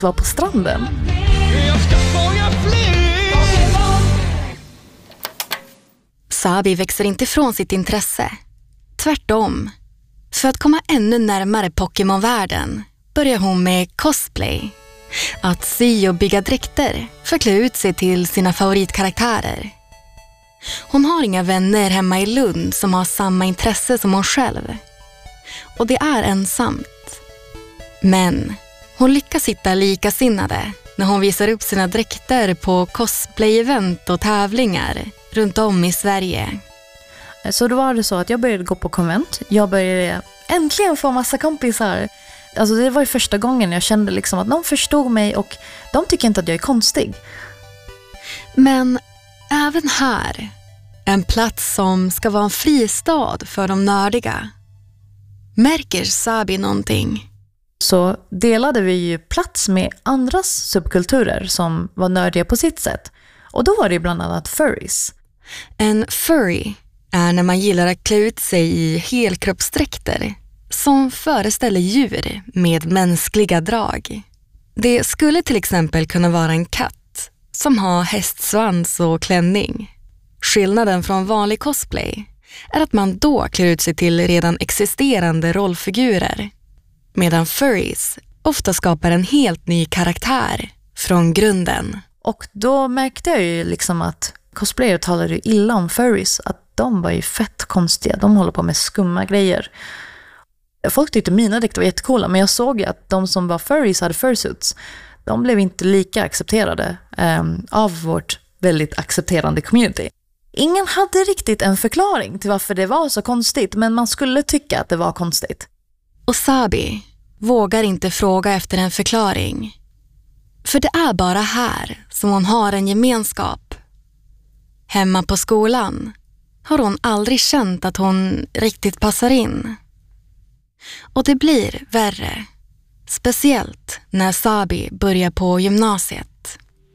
var på stranden. Sabi växer inte ifrån sitt intresse. Tvärtom. För att komma ännu närmare Pokémon-världen börjar hon med cosplay. Att sy och bygga dräkter för att klä ut sig till sina favoritkaraktärer. Hon har inga vänner hemma i Lund som har samma intresse som hon själv. Och det är ensamt. Men hon lyckas hitta likasinnade när hon visar upp sina dräkter på cosplay-event och tävlingar runt om i Sverige. Så då var det så att jag började gå på konvent. Jag började äntligen få massa kompisar. Alltså det var ju första gången jag kände liksom att någon förstod mig och de tycker inte att jag är konstig. Men även här, en plats som ska vara en fristad för de nördiga, märker Sabi någonting. Så delade vi ju plats med andras subkulturer som var nördiga på sitt sätt. Och då var det bland annat furries. En furry är när man gillar att klä ut sig i helkroppsdräkter som föreställer djur med mänskliga drag. Det skulle till exempel kunna vara en katt som har hästsvans och klänning. Skillnaden från vanlig cosplay är att man då klär ut sig till redan existerande rollfigurer, medan furries ofta skapar en helt ny karaktär från grunden. Och då märkte jag ju liksom att cosplayer talade ju illa om furries, att de var ju fett konstiga. De håller på med skumma grejer. Folk tyckte mina dräkter var jättekola, men jag såg att de som var furries hade fursuits. De blev inte lika accepterade av vårt väldigt accepterande community. Ingen hade riktigt en förklaring till varför det var så konstigt, men man skulle tycka att det var konstigt. Och Sabi vågar inte fråga efter en förklaring. För det är bara här som hon har en gemenskap. Hemma på skolan har hon aldrig känt att hon riktigt passar in. Och det blir värre. Speciellt när Sabi börjar på gymnasiet.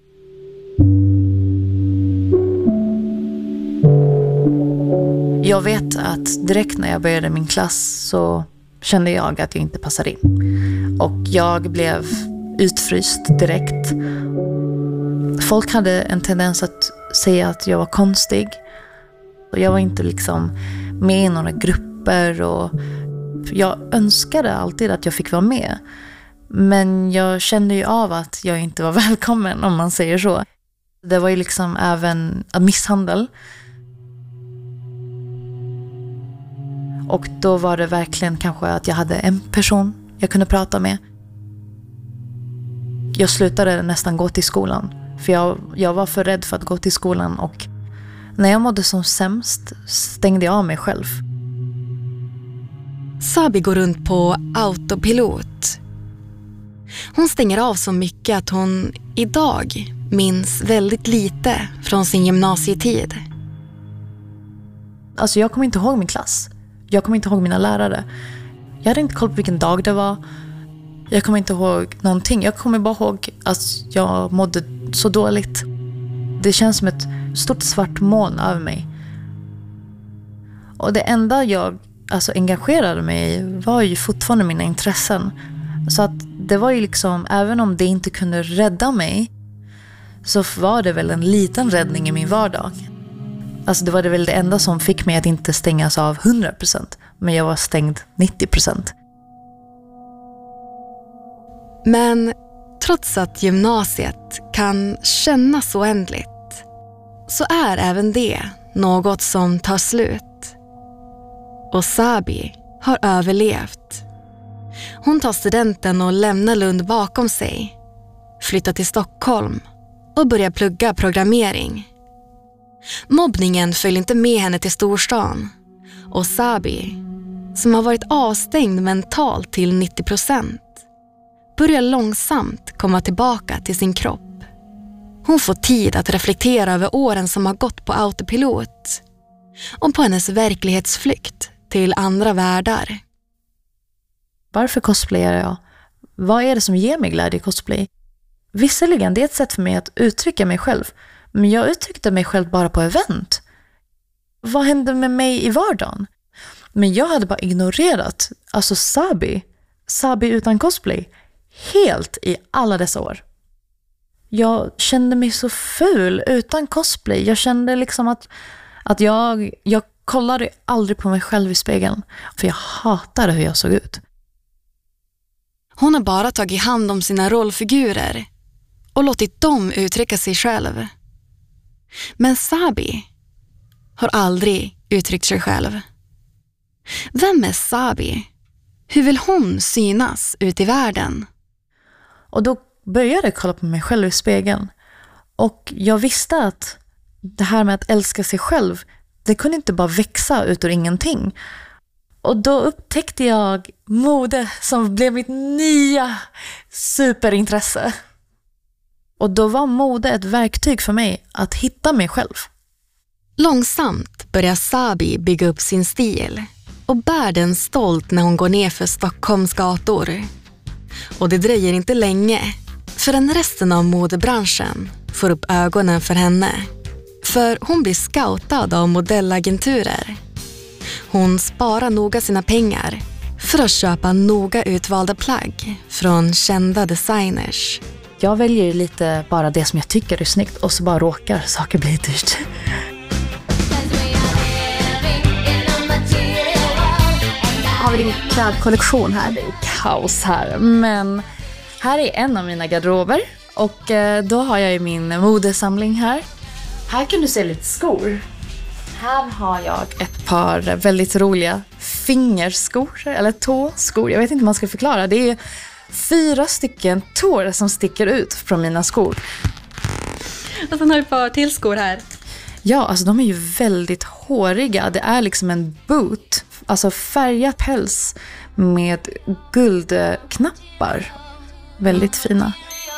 Jag vet att direkt när jag började min klass så kände jag att jag inte passade in. Och jag blev utfryst direkt. Folk hade en tendens att säga att jag var konstig. Och jag var inte liksom med i några grupper och jag önskade alltid att jag fick vara med. Men jag kände ju av att jag inte var välkommen, om man säger så. Det var ju liksom även misshandel. Och då var det verkligen kanske att jag hade en person jag kunde prata med. Jag slutade nästan gå till skolan. För jag var för rädd för att gå till skolan. Och när jag mådde som sämst stängde jag av mig själv. Sabi går runt på autopilot. Hon stänger av så mycket att hon idag minns väldigt lite från sin gymnasietid. Alltså jag kommer inte ihåg min klass. Jag kommer inte ihåg mina lärare. Jag hade inte koll på vilken dag det var. Jag kommer inte ihåg någonting. Jag kommer bara ihåg att jag mådde så dåligt. Det känns som ett stort svart moln över mig. Och det enda jag engagerade mig i var ju fortfarande mina intressen. Så att det var ju liksom, även om det inte kunde rädda mig, så var det väl en liten räddning i min vardag. Alltså det var det väl det enda som fick mig att inte stängas av 100%. Men jag var stängd 90%. Men trots att gymnasiet kan kännas så oändligt, så är även det något som tar slut. Och Sabi har överlevt. Hon tar studenten och lämnar Lund bakom sig, flyttar till Stockholm och börjar plugga programmering. Mobbningen följer inte med henne till storstan. Och Sabi, som har varit avstängd mentalt till 90%, börjar långsamt komma tillbaka till sin kropp. Hon får tid att reflektera över åren som har gått på autopilot och på hennes verklighetsflykt till andra världar. Varför cosplayar jag? Vad är det som ger mig glädje i cosplay? Visserligen, det är ett sätt för mig att uttrycka mig själv. Men jag uttryckte mig själv bara på event. Vad hände med mig i vardagen? Men jag hade bara ignorerat Sabi utan cosplay helt i alla dessa år. Jag kände mig så ful utan cosplay. Jag kände liksom att jag kollade aldrig på mig själv i spegeln. För jag hatade hur jag såg ut. Hon har bara tagit hand om sina rollfigurer och låtit dem uttrycka sig själv. Men Sabi har aldrig uttryckt sig själv. Vem är Sabi? Hur vill hon synas ut i världen? Och då började jag kolla på mig själv i spegeln. Och jag visste att det här med att älska sig själv, det kunde inte bara växa ut ur ingenting. Och då upptäckte jag mode som blev mitt nya superintresse. Och då var mode ett verktyg för mig att hitta mig själv. Långsamt börjar Sabi bygga upp sin stil och bär den stolt när hon går ner för Stockholms gator. Och det dröjer inte länge förrän resten av modebranschen får upp ögonen för henne. För hon blir scoutad av modellagenturer. Hon sparar noga sina pengar för att köpa noga utvalda plagg från kända designers. Jag väljer lite bara det som jag tycker är snyggt och så bara råkar saker bli dyrt. Har vi din klädkollektion här? Det är kaos här. Men här är en av mina garderober. Och då har jag ju min modesamling här. Här kan du se lite skor. Här har jag ett par väldigt roliga fingerskor. Eller tåskor. Jag vet inte hur man ska förklara. Det är 4 stycken tår som sticker ut från mina skor. Och sen har du ett par till skor här. Ja, alltså de är ju väldigt håriga. Det är liksom en boot. Alltså färgad päls med guldknappar. Väldigt fina.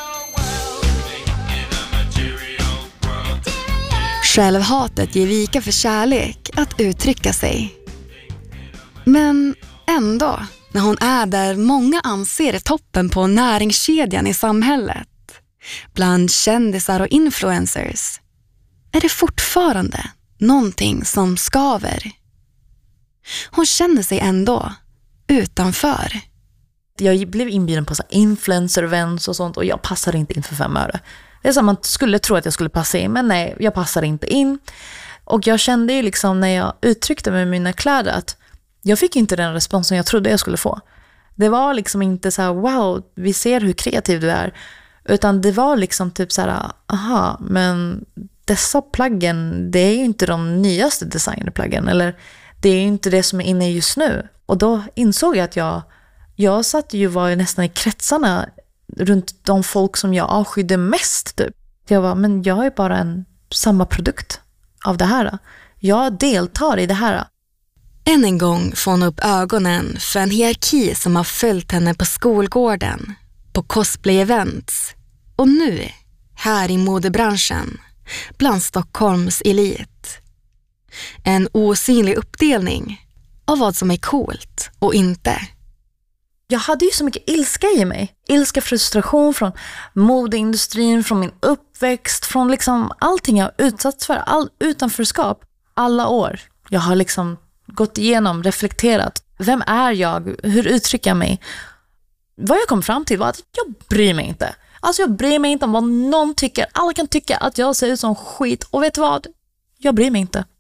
Självhatet ger vika för kärlek att uttrycka sig. Men ändå, när hon är där många anser toppen på näringskedjan i samhället, bland kändisar och influencers, är det fortfarande någonting som skaver. Hon känner sig ändå utanför. Jag blev inbjuden på så influencer-events och sånt och jag passade inte in för 5 öre. Det är som man skulle tro att jag skulle passa in, men nej, jag passade inte in. Och jag kände ju liksom när jag uttryckte mig med mina kläder att jag fick inte den responsen jag trodde jag skulle få. Det var liksom inte så här, wow, vi ser hur kreativ du är. Utan det var liksom typ så här, aha, men dessa plaggen, det är ju inte de nyaste designerplaggen. Eller det är ju inte det som är inne just nu. Och då insåg jag att jag satt ju var ju nästan i kretsarna runt de folk som jag avskydde mest typ. Jag var, men jag är bara samma produkt av det här. Jag deltar i det här. Än en gång får hon upp ögonen för en hierarki som har följt henne på skolgården, på cosplay-events och nu här i modebranschen, bland Stockholms elit. En osynlig uppdelning av vad som är coolt och inte. Jag hade ju så mycket ilska i mig. Ilska, frustration från modeindustrin, från min uppväxt, från liksom allting jag har utsatts för, all utanförskap. Alla år. Jag har liksom gått igenom, reflekterat. Vem är jag? Hur uttrycker jag mig? Vad jag kom fram till var att jag bryr mig inte. Alltså jag bryr mig inte om vad någon tycker. Alla kan tycka att jag ser ut som skit. Och vet du vad? Jag bryr mig inte.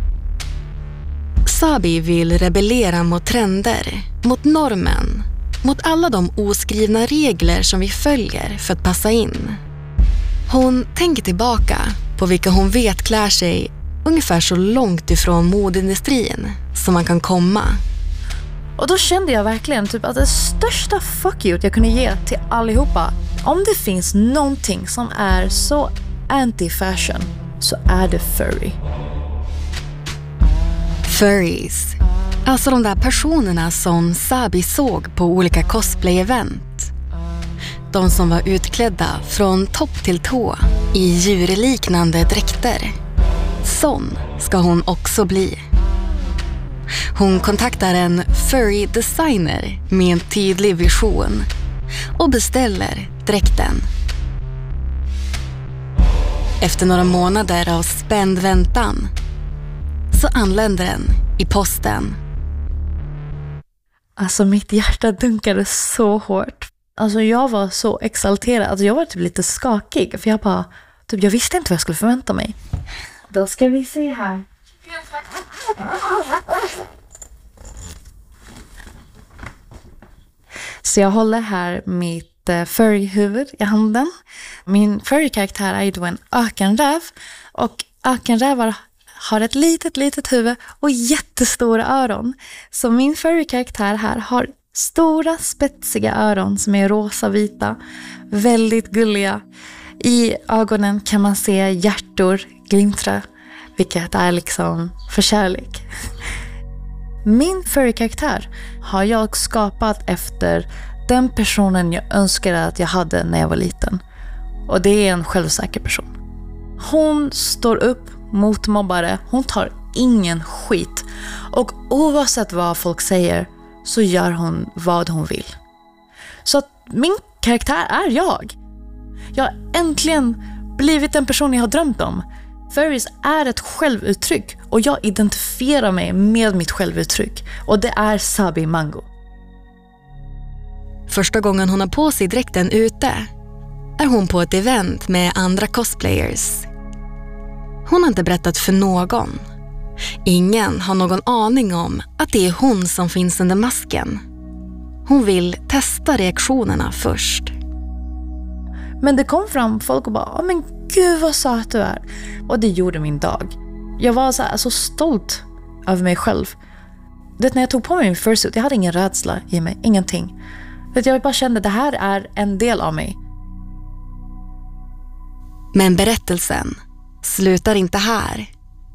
Sabi vill rebellera mot trender, mot normen, mot alla de oskrivna regler som vi följer för att passa in. Hon tänker tillbaka på vilka hon vet klär sig ungefär så långt ifrån modeindustrin som man kan komma. Och då kände jag verkligen typ att det största fuck you jag kunde ge till allihopa, om det finns någonting som är så anti-fashion, så är det furry. Furries, alltså de där personerna som Sabi såg på olika cosplay-event. De som var utklädda från topp till tå i djurliknande dräkter. Sån ska hon också bli. Hon kontaktar en furry designer med en tydlig vision och beställer dräkten. Efter några månader av spänd väntan så anländer den i posten. Alltså mitt hjärta dunkade så hårt. Alltså jag var så exalterad. Alltså jag var typ lite skakig. För jag visste inte vad jag skulle förvänta mig. Då ska vi se här. Så jag håller här mitt furry-huvud i handen. Min furry-karaktär är ju då en ökenräv. Och ökenrävar har ett litet huvud och jättestora öron. Så min furry-karaktär här har stora spetsiga öron som är rosa-vita. Väldigt gulliga. I ögonen kan man se hjärtor glimtra, vilket är liksom för kärlek. Min furry-karaktär har jag skapat efter den personen jag önskade att jag hade när jag var liten. Och det är en självsäker person. Hon står upp mot mobbare. Hon tar ingen skit. Och oavsett vad folk säger så gör hon vad hon vill. Så att min karaktär är jag. Jag har äntligen blivit den person jag har drömt om. Furries är ett självuttryck och jag identifierar mig med mitt självuttryck. Och det är Sabi Mango. Första gången hon har på sig dräkten ute är hon på ett event med andra cosplayers. Hon har inte berättat för någon. Ingen har någon aning om att det är hon som finns under masken. Hon vill testa reaktionerna först. Men det kom fram folk och bara, men gud vad söt du är. Och det gjorde min dag. Jag var så stolt över mig själv. När jag tog på mig min fursuit, jag hade ingen rädsla i mig, ingenting. Jag bara kände, det här är en del av mig. Men berättelsen slutar inte här.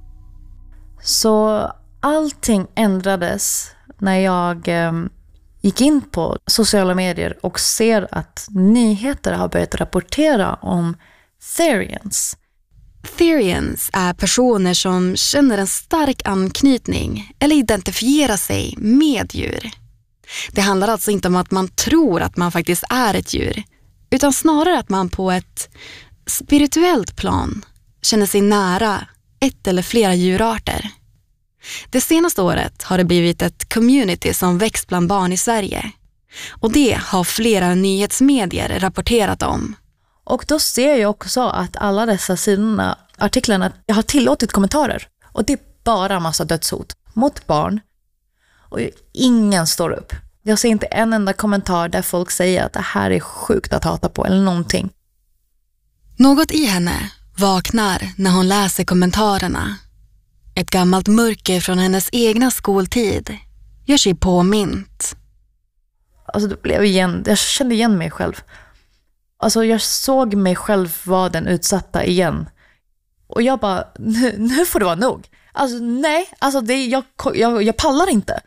Så allting ändrades när jag gick in på sociala medier och ser att nyheter har börjat rapportera om Therians. Therians är personer som känner en stark anknytning eller identifierar sig med djur. Det handlar alltså inte om att man tror att man faktiskt är ett djur, utan snarare att man på ett spirituellt plan känner sig nära ett eller flera djurarter. Det senaste året har det blivit ett community som växt bland barn i Sverige. Och det har flera nyhetsmedier rapporterat om. Och då ser jag också att alla dessa sidorna, artiklarna, jag har tillåtit kommentarer. Och det är bara en massa dödshot mot barn. Och ingen står upp. Jag ser inte en enda kommentar där folk säger att det här är sjukt att hata på eller någonting. Något i henne vaknar när hon läser kommentarerna. Ett gammalt mörker från hennes egna skoltid gör sig påmint. Alltså det blev jag kände igen mig själv. Alltså jag såg mig själv vara den utsatta igen. Och jag bara, nu får det vara nog. Alltså nej, alltså jag pallar inte.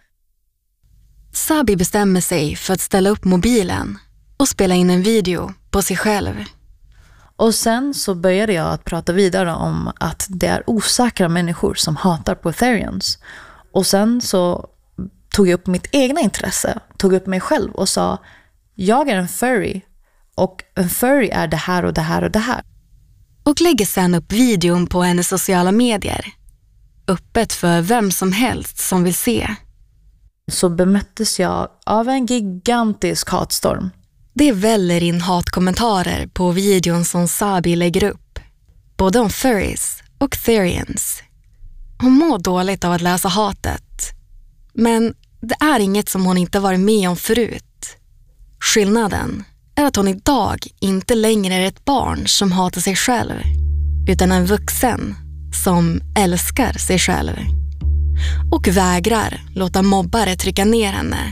Sabi bestämmer sig för att ställa upp mobilen och spela in en video på sig själv. Och sen så började jag att prata vidare om att det är osäkra människor som hatar på Therians. Och sen så tog jag upp mitt egna intresse, tog upp mig själv och sa, jag är en furry och en furry är det här och det här och det här. Och lägger sen upp videon på hennes sociala medier. Öppet för vem som helst som vill se. Så bemöttes jag av en gigantisk hatstorm. Det väller in hatkommentarer på videon som Sabi lägger upp. Både om furries och Therians. Hon mår dåligt av att läsa hatet. Men det är inget som hon inte varit med om förut. Skillnaden är att hon idag inte längre är ett barn som hatar sig själv, utan en vuxen som älskar sig själv. Och vägrar låta mobbare trycka ner henne.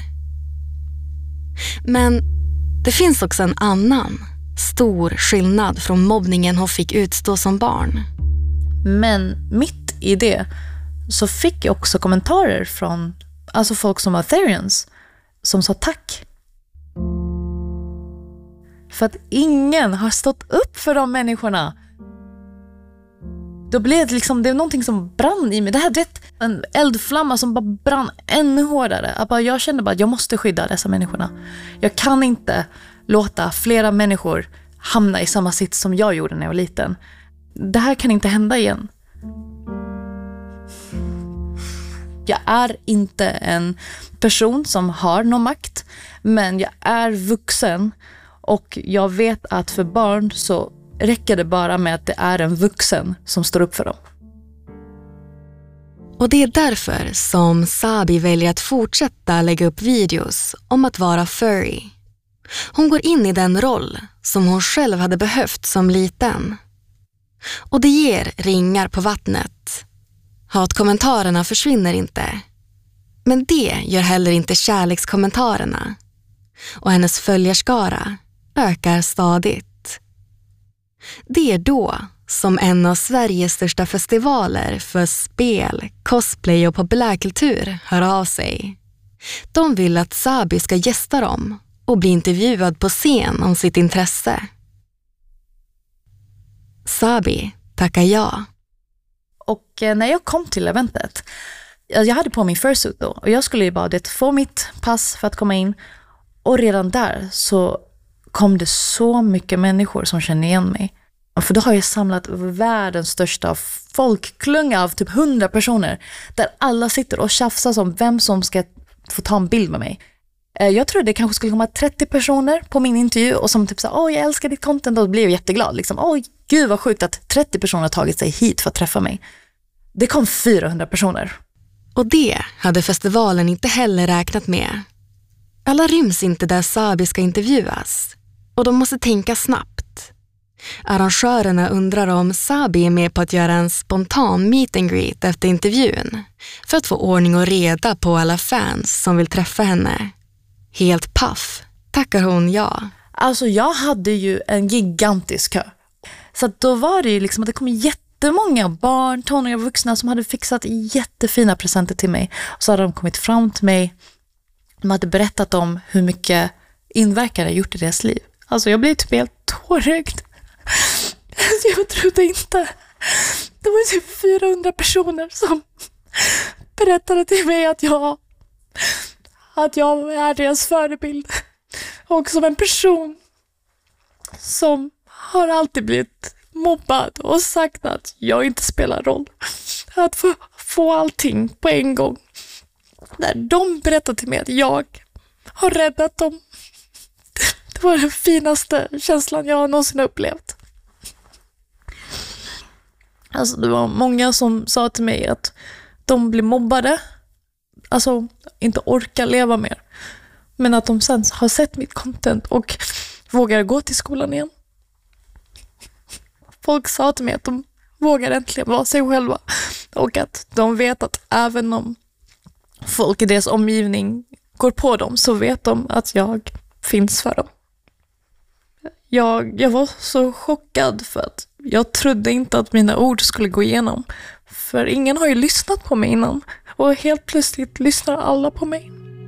Men det finns också en annan stor skillnad från mobbningen hon fick utstå som barn. Men mitt i det så fick jag också kommentarer från folk som var Therians som sa tack. För att ingen har stått upp för de människorna. Då blev det det är någonting som brann i mig. Det här är en eldflamma som bara brann ännu hårdare. Jag kände bara att jag måste skydda dessa människorna. Jag kan inte låta flera människor hamna i samma sits som jag gjorde när jag var liten. Det här kan inte hända igen. Jag är inte en person som har någon makt, men jag är vuxen och jag vet att för barn så räcker det bara med att det är en vuxen som står upp för dem. Och det är därför som Sabi väljer att fortsätta lägga upp videos om att vara furry. Hon går in i den roll som hon själv hade behövt som liten. Och det ger ringar på vattnet. Hatkommentarerna försvinner inte. Men det gör heller inte kärlekskommentarerna. Och hennes följarskara ökar stadigt. Det är då som en av Sveriges största festivaler för spel, cosplay och populärkultur hör av sig. De vill att Sabi ska gästa dem och bli intervjuad på scen om sitt intresse. Sabi tackar ja. Och när jag kom till eventet, jag hade på min fursuit då och jag skulle ju bara få mitt pass för att komma in. Och redan där så kom det så mycket människor som kände igen mig. För då har jag samlat världens största folkklunga av typ 100 personer där alla sitter och tjafsar om vem som ska få ta en bild med mig. Jag tror det kanske skulle komma 30 personer på min intervju och som typ sa, jag älskar ditt content, och då blev jag jätteglad. Liksom, gud vad sjukt att 30 personer har tagit sig hit för att träffa mig. Det kom 400 personer. Och det hade festivalen inte heller räknat med. Alla ryms inte där Sabi ska intervjuas och de måste tänka snabbt. Arrangörerna undrar om Sabi är med på att göra en spontan meet and greet efter intervjun för att få ordning och reda på alla fans som vill träffa henne. Helt paff tackar hon ja. Alltså jag hade ju en gigantisk kö. Så att då var det ju liksom att det kom jättemånga barn, tonåringar och vuxna som hade fixat jättefina presenter till mig. Och så hade de kommit fram till mig. De hade berättat om hur mycket inverkan det gjort i deras liv. Alltså jag blev typ helt tårögd. Jag trodde inte. Det var typ 400 personer som berättade till mig att jag är deras förebild. Och som en person som har alltid blivit mobbad och sagt att jag inte spelar roll. Att få allting på en gång. När de berättade till mig att jag har räddat dem. Det var den finaste känslan jag någonsin upplevt. Alltså det var många som sa till mig att de blir mobbade. Alltså inte orkar leva mer. Men att de sen har sett mitt content och vågar gå till skolan igen. Folk sa till mig att de vågar äntligen vara sig själva. Och att de vet att även om folk i deras omgivning går på dem så vet de att jag finns för dem. Jag var så chockad för att jag trodde inte att mina ord skulle gå igenom. För ingen har ju lyssnat på mig innan. Och helt plötsligt lyssnar alla på mig.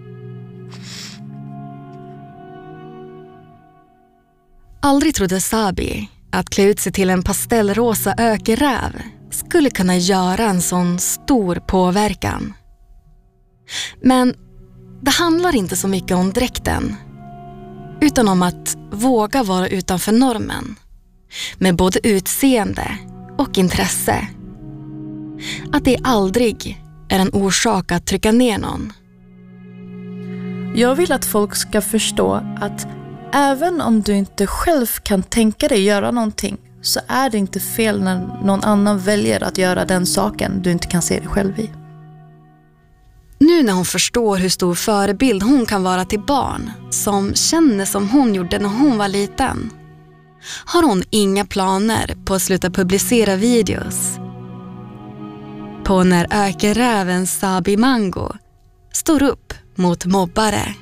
Aldrig trodde Sabi att klä ut sig till en pastellrosa ökeräv skulle kunna göra en sån stor påverkan. Men det handlar inte så mycket om dräkten, utan om att våga vara utanför normen. Med både utseende och intresse. Att det aldrig är en orsak att trycka ner någon. Jag vill att folk ska förstå att även om du inte själv kan tänka dig göra någonting så är det inte fel när någon annan väljer att göra den saken du inte kan se dig själv i. Nu när hon förstår hur stor förebild hon kan vara till barn som känner som hon gjorde när hon var liten, har hon inga planer på att sluta publicera videos. På när ökeräven Sabi Mango står upp mot mobbare.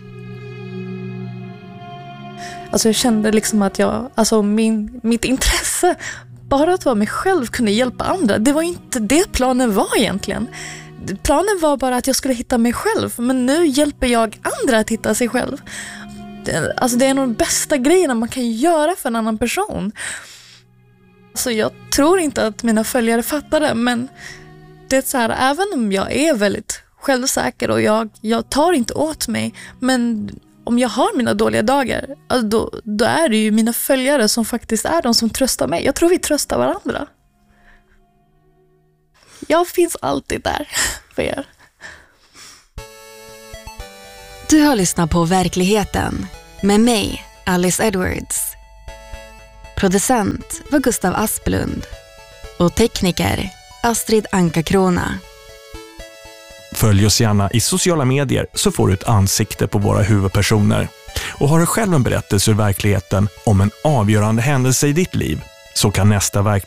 Alltså jag kände liksom att mitt intresse bara att vara mig själv kunde hjälpa andra. Det var inte det planen var egentligen. Planen var bara att jag skulle hitta mig själv. Men nu hjälper jag andra att hitta sig själv. Det är en av de bästa grejerna man kan göra för en annan person. Så jag tror inte att mina följare fattar det. Men det är så här, även om jag är väldigt självsäker och jag tar inte åt mig. Men om jag har mina dåliga dagar, alltså då är det ju mina följare som faktiskt är de som tröstar mig. Jag tror vi tröstar varandra. Jag finns alltid där för er. Du har lyssnat på Verkligheten med mig, Alice Edwards. Producent var Gustav Aspelund och tekniker Astrid Anka-Krona. Följ oss gärna i sociala medier så får du ett ansikte på våra huvudpersoner. Och har du själv en berättelse ur verkligheten om en avgörande händelse i ditt liv så kan nästa